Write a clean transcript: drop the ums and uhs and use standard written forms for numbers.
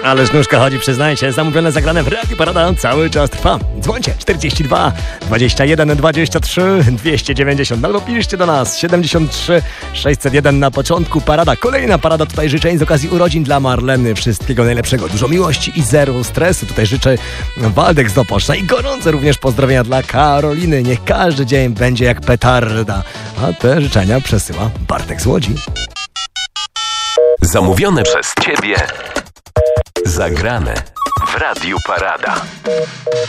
Ależ nóżka chodzi, przyznajcie. Zamówione, zagrane w Radiu Parada cały czas trwa. Dzwońcie 42 21 23 290 albo piszcie do nas 73 601 na początku. Parada, kolejna parada tutaj życzeń z okazji urodzin dla Marleny. Wszystkiego najlepszego, dużo miłości i zero stresu. Tutaj życzę Waldek z Opoczna i gorące również pozdrowienia dla Karoliny. Niech każdy dzień będzie jak petarda. A te życzenia przesyła Bartek z Łodzi. Zamówione przez Ciebie, zagrane w Radiu Parada.